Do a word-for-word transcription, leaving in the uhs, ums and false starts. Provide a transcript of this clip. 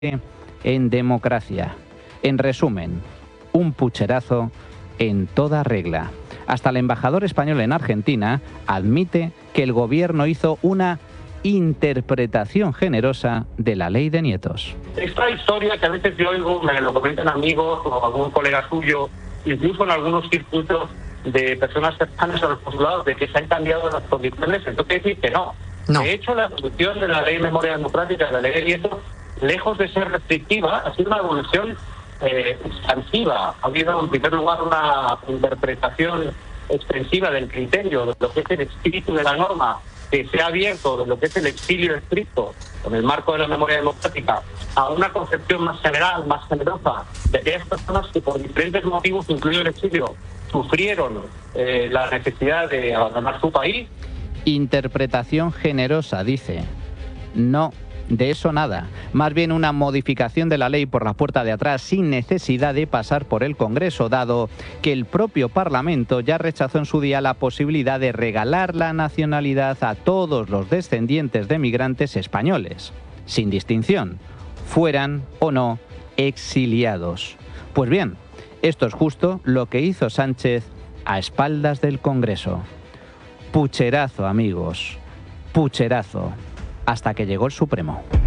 en democracia. En resumen, un pucherazo en toda regla. Hasta el embajador español en Argentina admite que el gobierno hizo una interpretación generosa de la ley de nietos. Esta historia que a veces yo oigo, me lo comentan amigos o algún colega suyo, incluso en algunos circuitos de personas cercanas a los consulados, de que se han cambiado las condiciones, entonces quiere decir que no. no. De hecho, la evolución de la ley de memoria democrática, de la ley de nietos, lejos de ser restrictiva, ha sido una evolución eh, expansiva. Ha habido, en primer lugar, una interpretación extensiva del criterio, de lo que es el espíritu de la norma, que se ha abierto de lo que es el exilio estricto, con el marco de la memoria democrática, a una concepción más general, más generosa, de aquellas personas que por diferentes motivos, incluido el exilio, sufrieron eh, la necesidad de abandonar su país. Interpretación generosa, dice. No, de eso nada. Más bien una modificación de la ley por la puerta de atrás sin necesidad de pasar por el Congreso, dado que el propio Parlamento ya rechazó en su día la posibilidad de regalar la nacionalidad a todos los descendientes de migrantes españoles, sin distinción, fueran o no exiliados. Pues bien, esto es justo lo que hizo Sánchez a espaldas del Congreso. Pucherazo, amigos, pucherazo, hasta que llegó el Supremo.